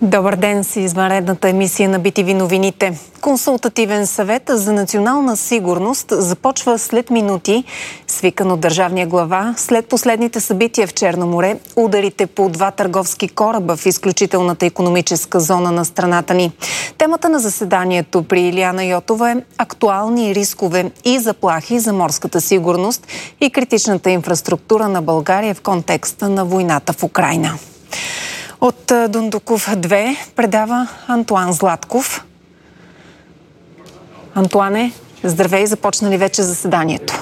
Добър ден с извънредната емисия на BTV новините. Консултативен съвет за национална сигурност започва след минути, свикан от държавния глава, след последните събития в Черно море, ударите по 2 търговски кораба в изключителната икономическа зона на страната ни. Темата на заседанието при Илияна Йотова е актуални рискове и заплахи за морската сигурност и критичната инфраструктура на България в контекста на войната в Украйна. От Дундуков 2 предава Антуан Златков. Антуане, здравей, започна ли вече заседанието?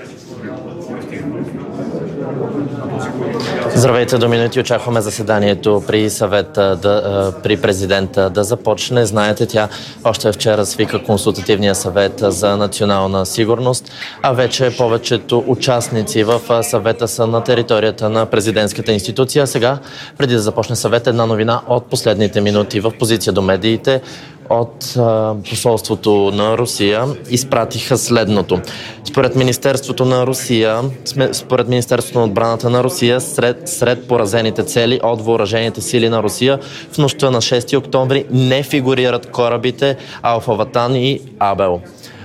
Здравейте, до минути очакваме заседанието при съвета, при президента да започне. Знаете, тя още вчера свика консултативния съвет за национална сигурност, а вече повечето участници в съвета са на територията на президентската институция. Сега, преди да започне съвет, една новина от последните минути в позиция до медиите от посолството на Русия изпратиха следното. Според Министерството на отбраната на Русия, сред поразените цели от въоръжените сили на Русия в нощта на 6 октомври не фигурират корабите Алфа Ватан и Абел.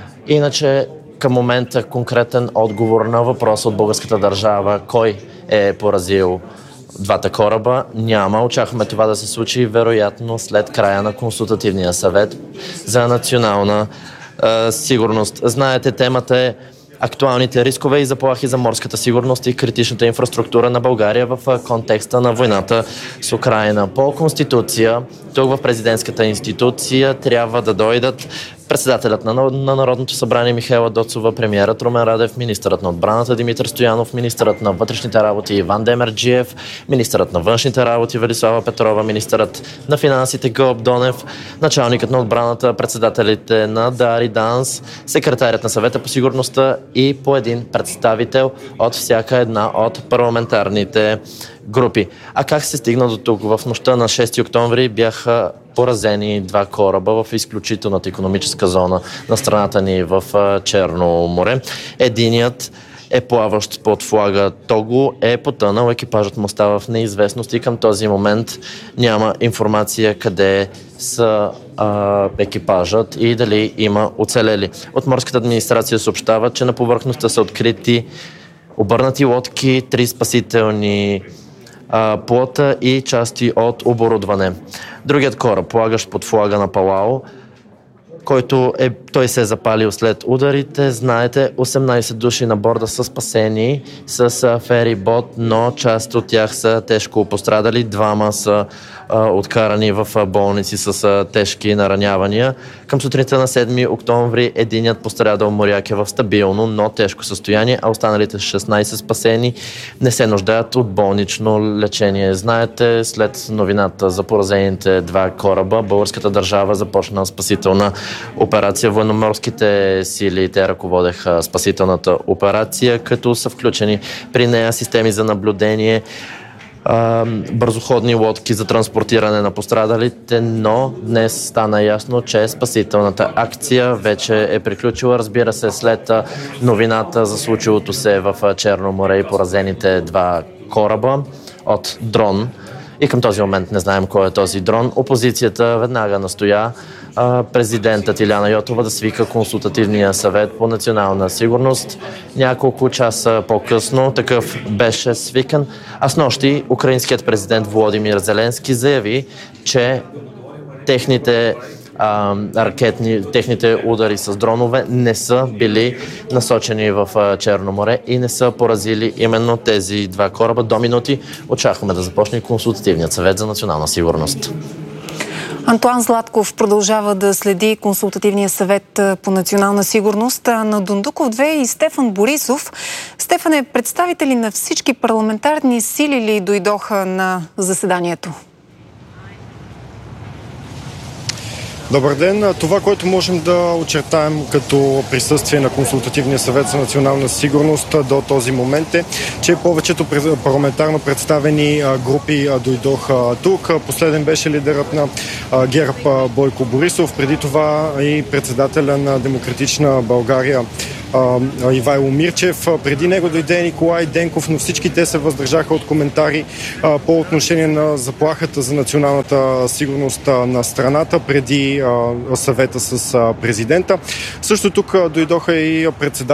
Иначе към момента конкретен отговор на въпроса от българската държава кой е поразил 2 кораба няма. Очакваме това да се случи вероятно след края на консултативния съвет за национална сигурност. Знаете, темата е актуалните рискове и заплахи за морската сигурност и критичната инфраструктура на България в контекста на войната с Украйна. По Конституция, тук в президентската институция трябва да дойдат председателят на Народното събрание Михаела Доцова, премиерът Румен Радев, министърът на отбраната Димитър Стоянов, министърът на вътрешните работи Иван Демерджиев, министърът на външните работи Велислава Петрова, министърът на финансите Гълъб Донев, началникът на отбраната, председателите на ДАР и ДАНС, секретарят на съвета по сигурността и по един представител от всяка една от парламентарните групи. А как се стигна до тук? В нощта на 6 октомври бяха поразени 2 кораба в изключителната икономическа зона на страната ни в Черно море. Единият е плаващ под флага Того, е потънал, екипажът му остава в неизвестност и към този момент няма информация къде са екипажът и дали има оцелели. От морската администрация съобщава, че на повърхността са открити обърнати лодки, 3 спасителни плота и части от оборудване. Другият кораб, полагащ под флага на Палао, той се е запалил след ударите. Знаете, 18 души на борда са спасени с ферибот, но част от тях са тежко пострадали. 2 са откарани в болници с тежки наранявания. Към сутринта на 7 октомври единият пострадал моряк е в стабилно, но тежко състояние, а останалите 16 спасени не се нуждаят от болнично лечение. Знаете, след новината за поразените 2 кораба, българската държава започна спасителна операция. Военноморските сили, те ръководеха спасителната операция, като са включени при нея системи за наблюдение, бързоходни лодки за транспортиране на пострадалите, но днес стана ясно, че спасителната акция вече е приключила. Разбира се, след новината за случилото се в Черно море и поразените 2 кораба от дрон. И към този момент не знаем кой е този дрон. Опозицията веднага настоя президентът Илияна Йотова да свика консултативния съвет по национална сигурност. Няколко часа по-късно такъв беше свикан. А снощи украинският президент Володимир Зеленски заяви, че техните удари с дронове не са били насочени в Черно море и не са поразили именно тези 2 кораба. До минути очакваме да започне консултативният съвет за национална сигурност. Антуан Златков продължава да следи консултативния съвет по национална сигурност. На Дундуков 2 и Стефан Борисов. Стефане, представители на всички парламентарни сили ли дойдоха на заседанието? Добър ден. Това, което можем да очертаем като присъствие на Консултативния съвет за национална сигурност до този момент е, че повечето парламентарно представени групи дойдоха тук. Последен беше лидерът на ГЕРБ Бойко Борисов, преди това и председателя на Демократична България Ивайло Мирчев. Преди него дойде Николай Денков, но всички те се въздържаха от коментари по отношение на заплахата за националната сигурност на страната преди съвета с президента. Също тук дойдоха и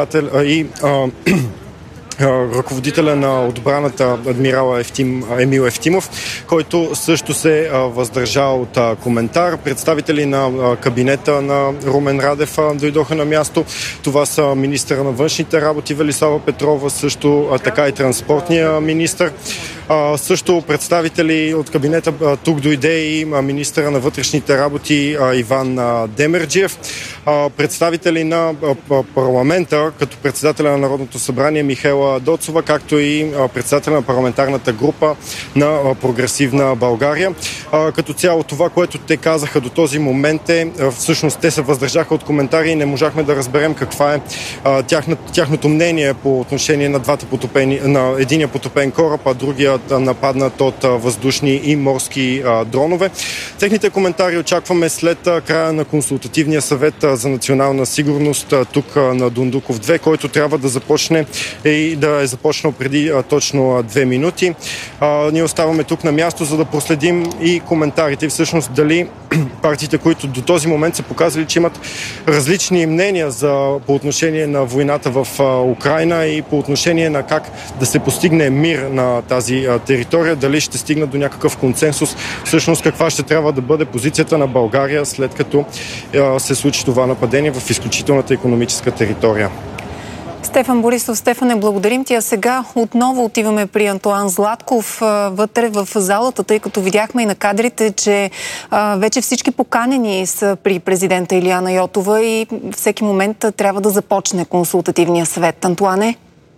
ръководителя на отбраната адмирал Емил Ефтимов, който също се въздържа от коментар. Представители на кабинета на Румен Радев дойдоха на място. Това са министъра на външните работи Велислава Петрова, също така и транспортния министър. Също представители от кабинета тук дойде и министъра на вътрешните работи Иван Демерджиев. Представители на парламента, като председателя на Народното събрание Михаела Доцова, както и председателя на парламентарната група на Прогресивна България. Като цяло това, което те казаха до този момент всъщност те се въздържаха от коментари и не можахме да разберем каква е тяхното мнение по отношение на на единия потопен кораб, а другия нападнат от въздушни и морски дронове. Техните коментари очакваме след края на консултативния съвет за национална сигурност тук на Дундуков 2, който трябва да започне и да е започнал преди точно 2 минути. Ние оставаме тук на място, за да проследим и коментарите. Всъщност дали партиите, които до този момент са показали, че имат различни мнения по отношение на войната в Украйна и по отношение на как да се постигне мир на тази територия, дали ще стигнат до някакъв консенсус, всъщност каква ще трябва да бъде позицията на България след като се случи това нападение в изключителната икономическа територия. Стефан Борисов, Стефане, благодарим ти. А сега отново отиваме при Антоан Златков вътре в залата, тъй като видяхме и на кадрите, че вече всички поканени са при президента Илияна Йотова и всеки момент трябва да започне консултативния съвет. Антоане?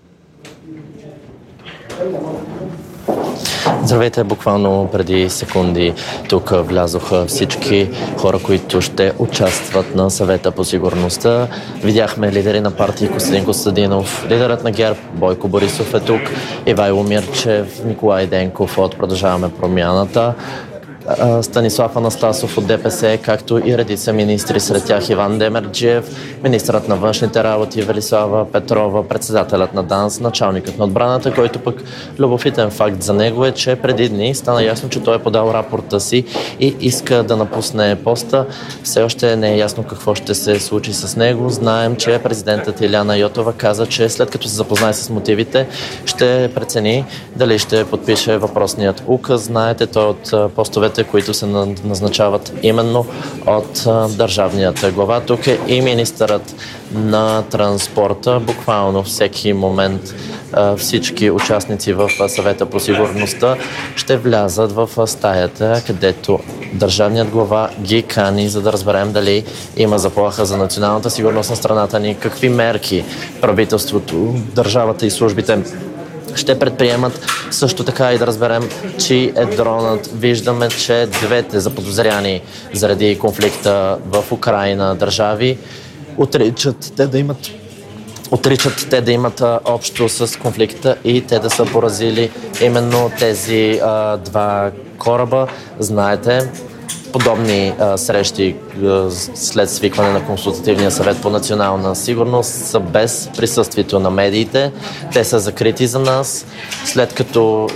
Здравейте, буквално преди секунди тук влязоха всички хора, които ще участват на съвета по сигурността. Видяхме лидери на партии Костадин Костадинов, лидерът на ГЕРБ Бойко Борисов е тук, Ивайло Мирчев, Николай Денков от Продължаваме промяната, Станислав Анастасов от ДПС, както и редица министри, сред тях Иван Демерджиев, министърът на външните работи Велислава Петрова, председателят на ДАНС, началникът на отбраната, който пък любопитен факт за него е, че преди дни стана ясно, че той е подал рапорта си и иска да напусне поста. Все още не е ясно какво ще се случи с него. Знаем, че президентът Илияна Йотова каза, че след като се запознае с мотивите, ще прецени дали ще подпише въпросният указ. Знаете, той от постовете, които се назначават именно от държавният глава. Тук е и министърът на транспорта. Буквално всеки момент всички участници в съвета по сигурността ще влязат в стаята, където държавният глава ги кани, за да разберем дали има заплаха за националната сигурност на страната ни, какви мерки правителството, държавата и службите ще предприемат. Също така и да разберем, че е дронът. Виждаме, че двете заподозряни заради конфликта в Украйна държави отричат те да имат общо с конфликта и те да са поразили именно тези два кораба. Знаете, подобни срещи след свикване на консултативния съвет по национална сигурност са без присъствието на медиите. Те са закрити за нас, след като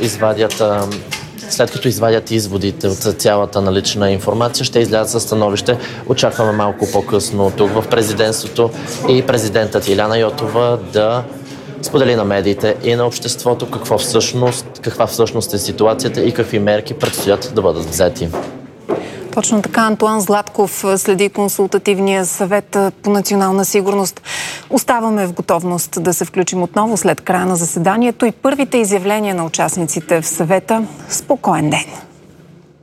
извадят изводите от цялата налична информация, ще излязат със становище. Очакваме малко по-късно тук в президентството и президентът Илияна Йотова да сподели на медиите и на обществото каква всъщност е ситуацията и какви мерки предстоят да бъдат взети. Точно така, Антоан Златков следи консултативния съвет по национална сигурност. Оставаме в готовност да се включим отново след края на заседанието и първите изявления на участниците в съвета. Спокоен ден!